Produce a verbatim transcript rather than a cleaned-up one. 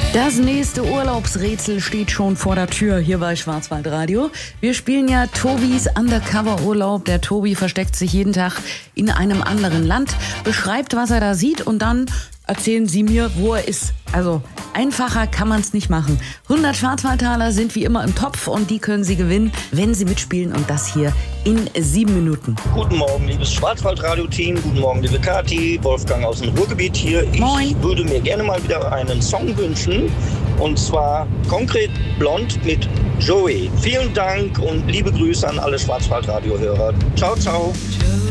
Das nächste Urlaubsrätsel steht schon vor der Tür hier bei Schwarzwaldradio. Wir spielen ja Tobis Undercover-Urlaub. Der Tobi versteckt sich jeden Tag in einem anderen Land, beschreibt, was er da sieht und dann erzählen Sie mir, wo er ist. Also einfacher kann man es nicht machen. hundert Schwarzwaldtaler sind wie immer im Topf und die können Sie gewinnen, wenn Sie mitspielen und das hier in sieben Minuten. Guten Morgen, liebes Schwarzwaldradio-Team. Guten Morgen, liebe Kathi. Wolfgang aus dem Ruhrgebiet hier. Ich Moin. würde mir gerne mal wieder einen Song wünschen. Und zwar Konkret Blond mit Joey. Vielen Dank und liebe Grüße an alle Schwarzwaldradio-Hörer. Ciao, ciao.